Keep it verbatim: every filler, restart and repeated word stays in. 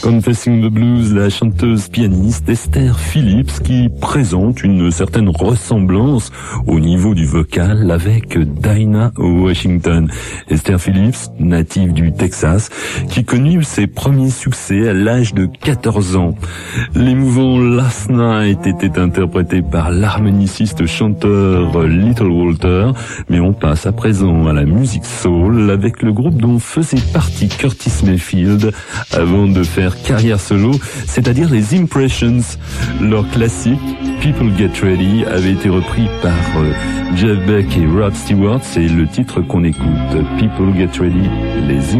Confessing the Blues, la chanteuse pianiste Esther Phillips qui présente une certaine ressemblance au niveau du vocal avec Dinah Washington. Esther Phillips, native du Texas, qui connut ses premiers succès à l'âge de quatorze ans. L'émouvant Last Night était interprété par l'harmoniciste chanteur Little Walter, mais on passe à présent à la musique soul avec le groupe dont faisait partie Curtis Mayfield avant de faire carrière solo, c'est-à-dire les Impressions. Leur classique People Get Ready avait été repris par euh, Jeff Beck et Rod Stewart. C'est le titre qu'on écoute. People Get Ready, les